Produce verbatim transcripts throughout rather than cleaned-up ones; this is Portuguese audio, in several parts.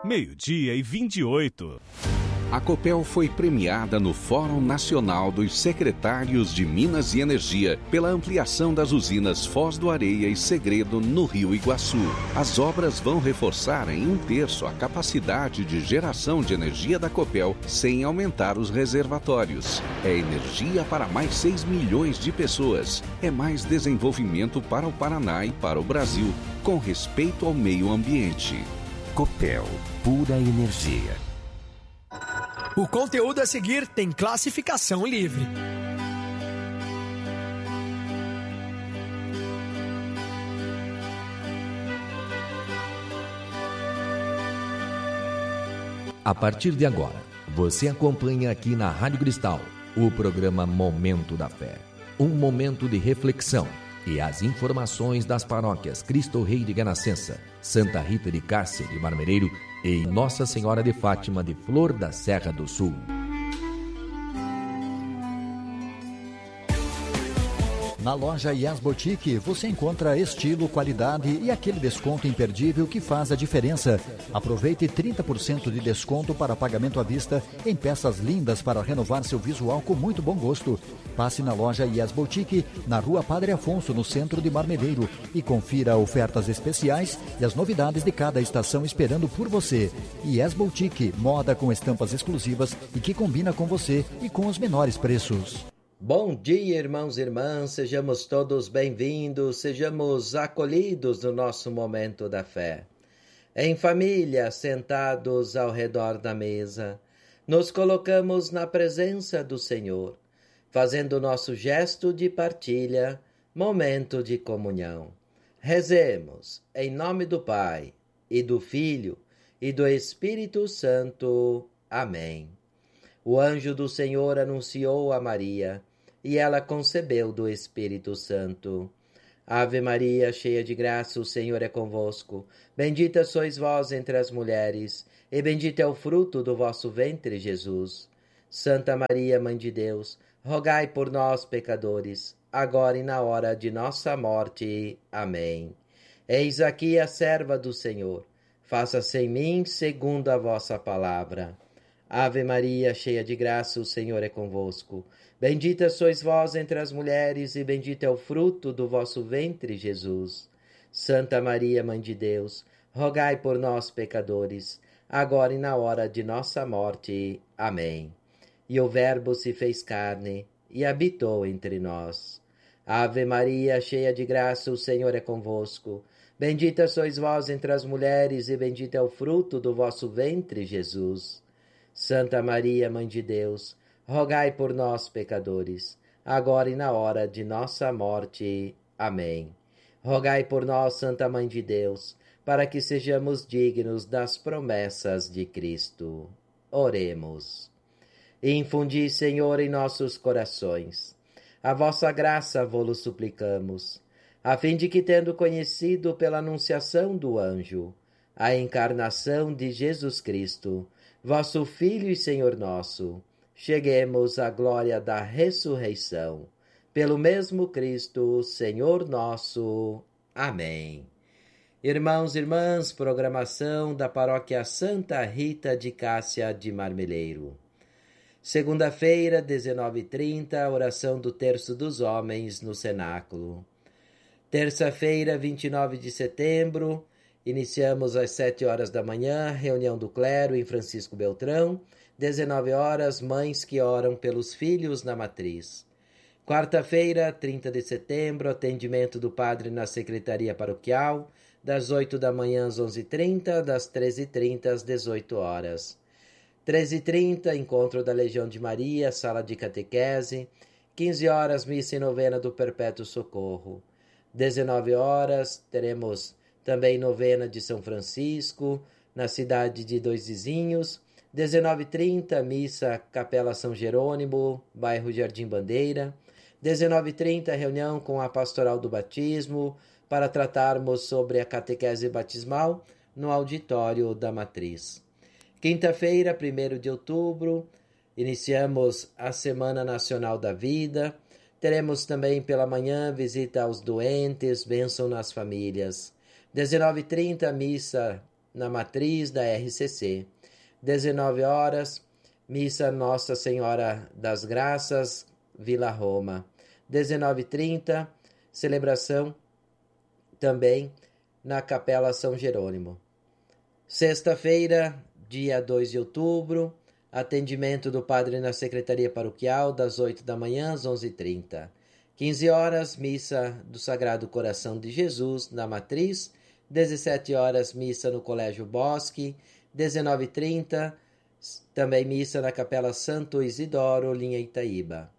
meio-dia e vinte e oito. A Copel foi premiada no Fórum Nacional dos Secretários de Minas e Energia pela ampliação das usinas Foz do Areia e Segredo no Rio Iguaçu. As obras vão reforçar em um terço a capacidade de geração de energia da Copel sem aumentar os reservatórios. É energia para mais seis milhões de pessoas. É mais desenvolvimento para o Paraná e para o Brasil, com respeito ao meio ambiente. Copel, pura energia. O conteúdo a seguir tem classificação livre. A partir de agora, você acompanha aqui na Rádio Cristal o programa Momento da Fé. Um momento de reflexão e as informações das paróquias Cristo Rei de Ganascença, Santa Rita de Cássia de Marmeleiro e Nossa Senhora de Fátima de Flor da Serra do Sul. Na loja Yes Boutique você encontra estilo, qualidade e aquele desconto imperdível que faz a diferença. Aproveite trinta por cento de desconto para pagamento à vista em peças lindas para renovar seu visual com muito bom gosto. Passe na loja Yes Boutique, na Rua Padre Afonso, no centro de Marmeleiro, e confira ofertas especiais e as novidades de cada estação esperando por você. Yes Boutique, moda com estampas exclusivas e que combina com você e com os menores preços. Bom dia, irmãos e irmãs, sejamos todos bem-vindos, sejamos acolhidos no nosso momento da fé. Em família, sentados ao redor da mesa, nos colocamos na presença do Senhor, fazendo nosso gesto de partilha, momento de comunhão. Rezemos, em nome do Pai, e do Filho, e do Espírito Santo. Amém. O anjo do Senhor anunciou a Maria, e ela concebeu do Espírito Santo. Ave Maria, cheia de graça, o Senhor é convosco. Bendita sois vós entre as mulheres, e bendito é o fruto do vosso ventre, Jesus. Santa Maria, Mãe de Deus, rogai por nós, pecadores, agora e na hora de nossa morte. Amém. Eis aqui a serva do Senhor. Faça-se em mim segundo a vossa palavra. Ave Maria, cheia de graça, o Senhor é convosco. Bendita sois vós entre as mulheres, e bendito é o fruto do vosso ventre, Jesus. Santa Maria, Mãe de Deus, rogai por nós, pecadores, agora e na hora de nossa morte. Amém. E o Verbo se fez carne, e habitou entre nós. Ave Maria, cheia de graça, o Senhor é convosco. Bendita sois vós entre as mulheres, e bendito é o fruto do vosso ventre, Jesus. Santa Maria, Mãe de Deus, rogai por nós, pecadores, agora e na hora de nossa morte. Amém. Rogai por nós, Santa Mãe de Deus, para que sejamos dignos das promessas de Cristo. Oremos. Infundi, Senhor, em nossos corações a vossa graça, vô-lo suplicamos, a fim de que, tendo conhecido pela anunciação do anjo a encarnação de Jesus Cristo, vosso Filho e Senhor nosso, cheguemos à glória da ressurreição. Pelo mesmo Cristo, Senhor nosso. Amém. Irmãos e irmãs, programação da Paróquia Santa Rita de Cássia de Marmeleiro. Segunda-feira, dezenove e trinta, oração do Terço dos Homens no Cenáculo. Terça-feira, vinte e nove de setembro, iniciamos às sete horas da manhã, reunião do clero em Francisco Beltrão. dezenove horas, mães que oram pelos filhos na matriz. Quarta-feira, trinta de setembro, atendimento do padre na secretaria paroquial, das oito da manhã às onze e trinta, das treze e trinta às dezoito horas. treze e trinta, encontro da Legião de Maria, sala de catequese. quinze horas, missa e novena do Perpétuo Socorro. dezenove horas, teremos também novena de São Francisco, na cidade de Dois Vizinhos. dezenove e trinta, missa Capela São Jerônimo, bairro Jardim Bandeira. dezenove e trinta, reunião com a Pastoral do Batismo, para tratarmos sobre a catequese batismal no auditório da Matriz. Quinta-feira, primeiro de outubro, iniciamos a Semana Nacional da Vida. Teremos também pela manhã visita aos doentes, bênção nas famílias. dezenove e trinta, missa na matriz da R C C. dezenove horas, missa Nossa Senhora das Graças, Vila Roma. dezenove e trinta, celebração também na Capela São Jerônimo. Sexta-feira, dia dois de outubro, atendimento do padre na Secretaria Paroquial, das oito da manhã às onze e trinta. quinze horas, missa do Sagrado Coração de Jesus, na Matriz. dezessete horas, missa no Colégio Bosque. dezenove e trinta, também missa na Capela Santo Isidoro, linha Itaíba.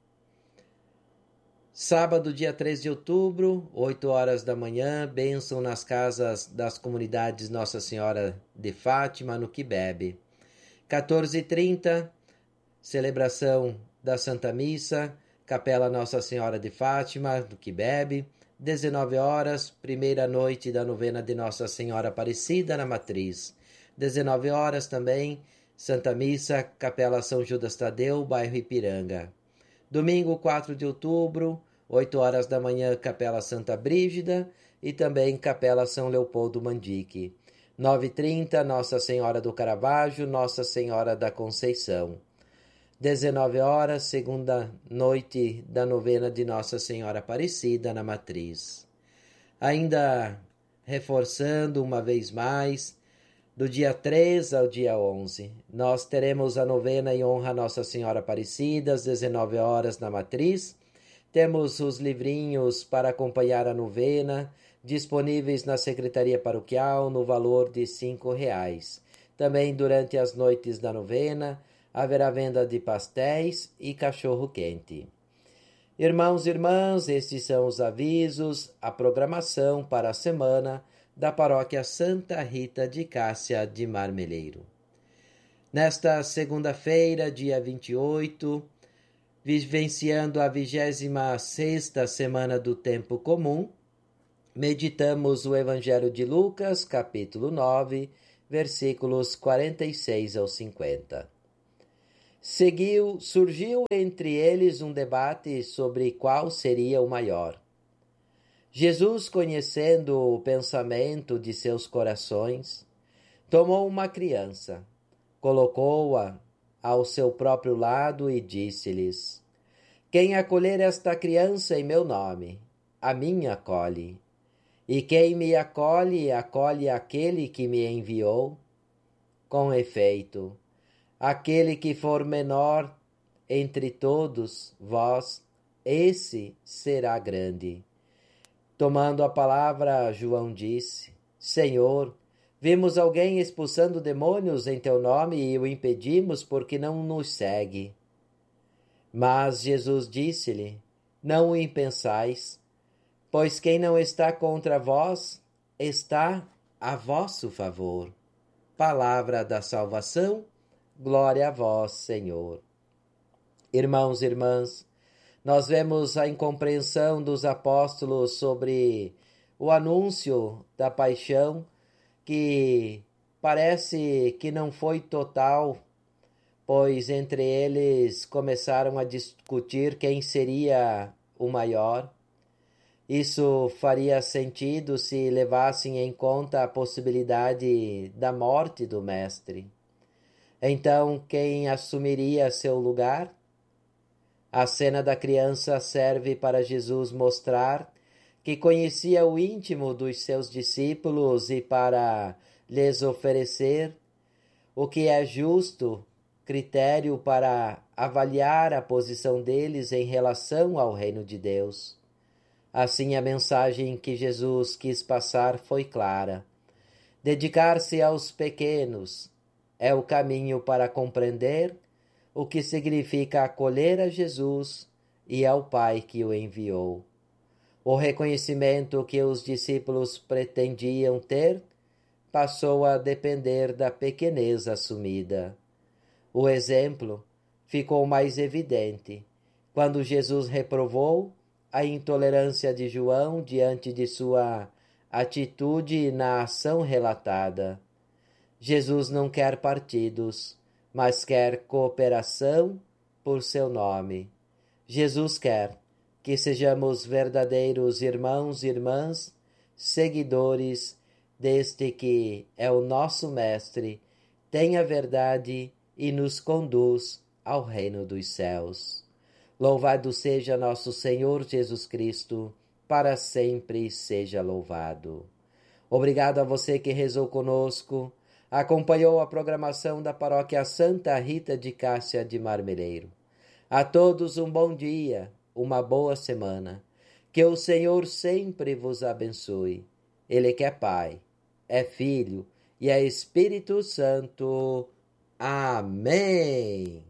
Sábado, dia três de outubro, oito horas da manhã, bênção nas casas das comunidades Nossa Senhora de Fátima, no Quibebe. quatorze e trinta, celebração da Santa Missa, Capela Nossa Senhora de Fátima, do Quibebe. dezenove horas, primeira noite da novena de Nossa Senhora Aparecida, na Matriz. dezenove horas também, Santa Missa, Capela São Judas Tadeu, bairro Ipiranga. Domingo, quatro de outubro, oito horas da manhã, Capela Santa Brígida e também Capela São Leopoldo Mandique. nove e trinta, Nossa Senhora do Caravaggio, Nossa Senhora da Conceição. dezenove horas, segunda noite da novena de Nossa Senhora Aparecida, na Matriz. Ainda reforçando uma vez mais, do dia três ao dia onze, nós teremos a novena em honra a Nossa Senhora Aparecida, às dezenove horas, na Matriz. Temos os livrinhos para acompanhar a novena, disponíveis na Secretaria Paroquial, no valor de cinco reais. Também, durante as noites da novena, haverá venda de pastéis e cachorro-quente. Irmãos e irmãs, estes são os avisos, a programação para a semana da Paróquia Santa Rita de Cássia de Marmeleiro. Nesta segunda-feira, dia vinte e oito, vivenciando a vigésima sexta semana do Tempo Comum, meditamos o Evangelho de Lucas, capítulo nove, versículos quarenta e seis ao cinquenta. Seguiu, surgiu entre eles um debate sobre qual seria o maior. Jesus, conhecendo o pensamento de seus corações, tomou uma criança, colocou-a ao seu próprio lado e disse-lhes: quem acolher esta criança em meu nome, a mim acolhe. E quem me acolhe, acolhe aquele que me enviou. Com efeito, aquele que for menor entre todos vós, esse será grande. Tomando a palavra, João disse: Senhor, vimos alguém expulsando demônios em teu nome e o impedimos porque não nos segue. Mas Jesus disse-lhe: não o impensais, pois quem não está contra vós, está a vosso favor. Palavra da salvação, glória a vós, Senhor. Irmãos e irmãs, nós vemos a incompreensão dos apóstolos sobre o anúncio da paixão, que parece que não foi total, pois entre eles começaram a discutir quem seria o maior. Isso faria sentido se levassem em conta a possibilidade da morte do Mestre. Então, quem assumiria seu lugar? A cena da criança serve para Jesus mostrar que conhecia o íntimo dos seus discípulos e para lhes oferecer o que é justo, critério para avaliar a posição deles em relação ao reino de Deus. Assim, a mensagem que Jesus quis passar foi clara. Dedicar-se aos pequenos é o caminho para compreender o que significa acolher a Jesus e ao Pai que o enviou. O reconhecimento que os discípulos pretendiam ter passou a depender da pequenez assumida. O exemplo ficou mais evidente quando Jesus reprovou a intolerância de João diante de sua atitude na ação relatada. Jesus não quer partidos, mas quer cooperação por seu nome. Jesus quer que sejamos verdadeiros irmãos e irmãs, seguidores deste que é o nosso Mestre, tem a verdade e nos conduz ao reino dos céus. Louvado seja nosso Senhor Jesus Cristo, para sempre seja louvado. Obrigado a você que rezou conosco, acompanhou a programação da Paróquia Santa Rita de Cássia de Marmeleiro. A todos um bom dia, uma boa semana. Que o Senhor sempre vos abençoe. Ele que é Pai, é Filho e é Espírito Santo. Amém.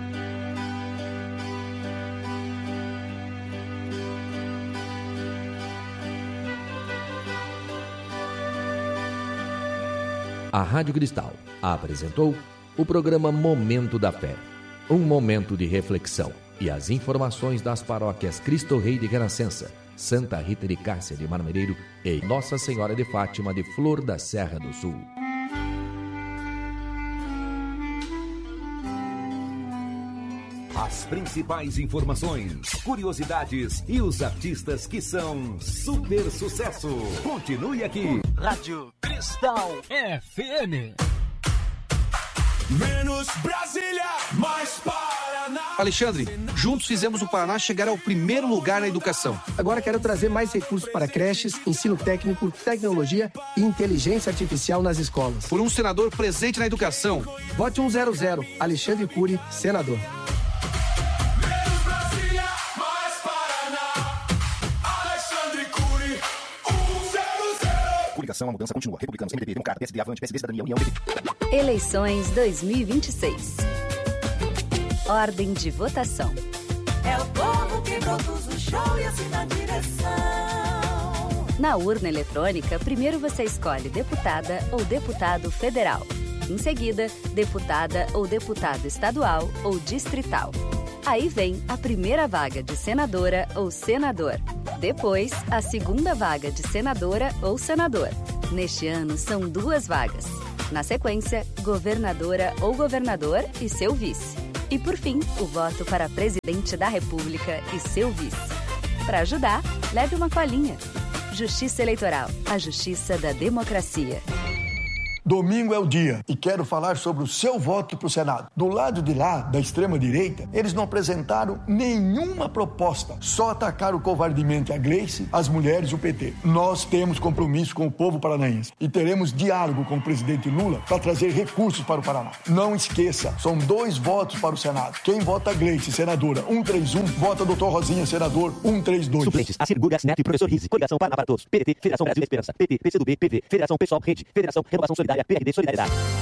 A Rádio Cristal apresentou o programa Momento da Fé. Um momento de reflexão e as informações das paróquias Cristo Rei de Renascença, Santa Rita de Cássia de Marmeleiro e Nossa Senhora de Fátima de Flor da Serra do Sul. As principais informações, curiosidades e os artistas que são super sucesso. Continue aqui. Rádio Cristal F M. Menos Brasília, mais Paraná. Alexandre, juntos fizemos o Paraná chegar ao primeiro lugar na educação. Agora quero trazer mais recursos para creches, ensino técnico, tecnologia e inteligência artificial nas escolas. Por um senador presente na educação. Vote um zero zero, Alexandre Cury, senador. Menos Brasília, mais Paraná. Alexandre Cury, um zero zero. Coligação, a mudança continua. Republicanos, M D B, Democrata, P S D, Avante, P S D, Cidadania, União, P T. Eleições dois mil e vinte e seis. Ordem de votação. É o povo que produz o show e assina a direção. Na urna eletrônica, primeiro você escolhe deputada ou deputado federal. Em seguida, deputada ou deputado estadual ou distrital. Aí vem a primeira vaga de senadora ou senador. Depois, a segunda vaga de senadora ou senador. Neste ano, são duas vagas. Na sequência, governadora ou governador e seu vice. E por fim, o voto para presidente da República e seu vice. Para ajudar, leve uma colinha. Justiça Eleitoral, a justiça da democracia. Domingo é o dia e quero falar sobre o seu voto para o Senado. Do lado de lá, da extrema-direita, eles não apresentaram nenhuma proposta, só atacaram covardemente a Gleice, as mulheres e o P T. Nós temos compromisso com o povo paranaense e teremos diálogo com o presidente Lula para trazer recursos para o Paraná. Não esqueça, são dois votos para o Senado. Quem vota Gleice, senadora um três um, vota doutor Rosinha, senador um três dois. Suplentes, Acir Gurgas Neto e Professor Rizzi. Coligação Paraná para Todos. P D T, Federação Brasil Esperança. P T, P C do B, P V, Federação Pessoal Rede, Federação Renovação Solidária, P R D Solidariedade.